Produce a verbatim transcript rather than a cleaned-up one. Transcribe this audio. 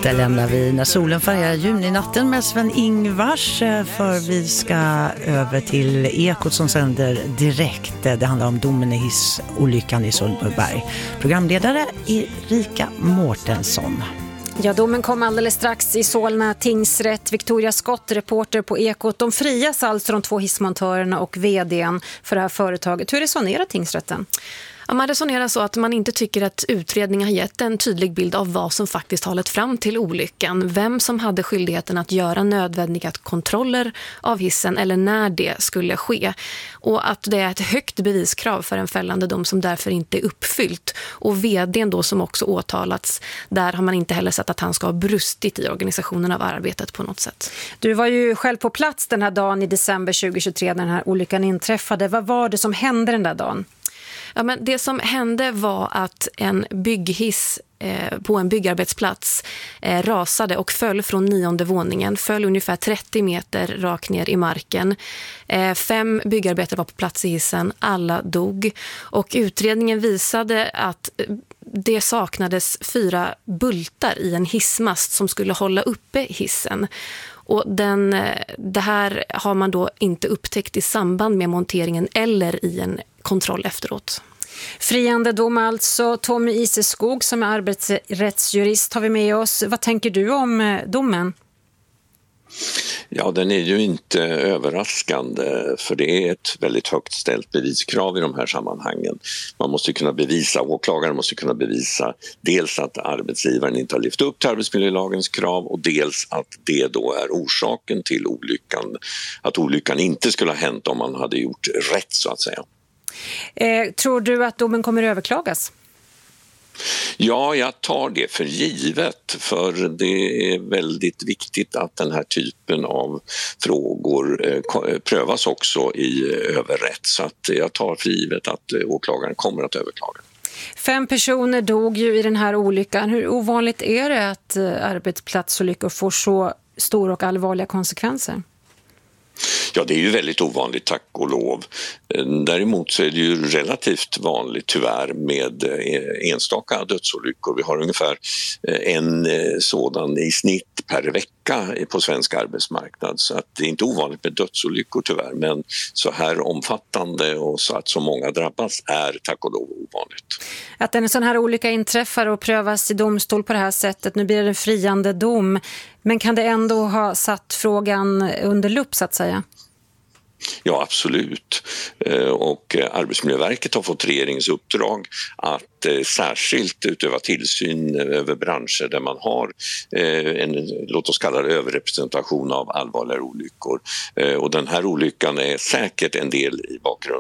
Där lämnar vi när solen färgar juninatten med Sven-Ingvars, för vi ska över till Ekot som sänder direkt. Det handlar om domen i hissolyckan i Sundbyberg. Programledare Erika Mårtensson. Ja, domen kom alldeles strax i Solna tingsrätt. Victoria Skott, reporter på Ekot. De frias alltså de två hissmontörerna och vdn för det här företaget. Hur resonerar tingsrätten? Ja, man resonerar så att man inte tycker att utredningen har gett en tydlig bild av vad som faktiskt har lett fram till olyckan. Vem som hade skyldigheten att göra nödvändiga kontroller av hissen eller när det skulle ske. Och att det är ett högt beviskrav för en fällande dom som därför inte är uppfyllt. Och vdn då som också åtalats, där har man inte heller sett att han ska ha brustit i organisationen av arbetet på något sätt. Du var ju själv på plats den här dagen i december tjugohundratjugotre när den här olyckan inträffade. Vad var det som hände den där dagen? Ja, men det som hände var att en bygghiss eh, på en byggarbetsplats eh, rasade och föll från nionde våningen. Föll ungefär trettio meter rakt ner i marken. Eh, fem byggarbetare var på plats i hissen. Alla dog. Och utredningen visade att det saknades fyra bultar i en hissmast som skulle hålla uppe hissen. Och den, det här har man då inte upptäckt i samband med monteringen eller i en kontroll efteråt. Friande dom alltså. Tommy Iseskog som är arbetsrättsjurist har vi med oss. Vad tänker du om domen? Ja, den är ju inte överraskande, för det är ett väldigt högt ställt beviskrav i de här sammanhangen. Man måste kunna bevisa, åklagaren måste kunna bevisa dels att arbetsgivaren inte har lyft upp till arbetsmiljölagens krav och dels att det då är orsaken till olyckan. Att olyckan inte skulle ha hänt om man hade gjort rätt så att säga. Eh, tror du att domen kommer överklagas? Ja, jag tar det för givet, för det är väldigt viktigt att den här typen av frågor eh, prövas också i överrätt, så att jag tar för givet att åklagaren kommer att överklaga. Fem personer dog ju i den här olyckan. Hur ovanligt är det att arbetsplatsolyckor får så stora och allvarliga konsekvenser? Ja, det är ju väldigt ovanligt, tack och lov. Däremot så är det ju relativt vanligt tyvärr med enstaka dödsolyckor. Vi har ungefär en sådan i snitt per vecka på svensk arbetsmarknad. Så att det är inte ovanligt med dödsolyckor tyvärr, men så här omfattande och så att så många drabbas är tack och lov ovanligt. Att en sån här olycka inträffar och prövas i domstol på det här sättet, nu blir det en friande dom. Men kan det ändå ha satt frågan under lupp så att säga? Ja, absolut. Och Arbetsmiljöverket har fått regeringens uppdrag att särskilt utöva tillsyn över branscher där man har en, låt oss kalla det, överrepresentation av allvarliga olyckor. Och den här olyckan är säkert en del i bakgrunden.